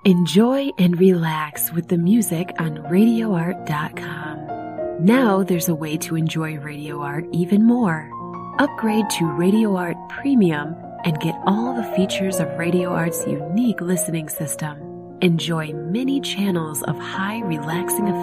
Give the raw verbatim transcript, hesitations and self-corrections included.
Enjoy and relax with the music on radio art dot com. Now there's a way to enjoy Radio Art even more. Upgrade to Radio Art Premium and get all the features of Radio Art's unique listening system. Enjoy many channels of high relaxing effects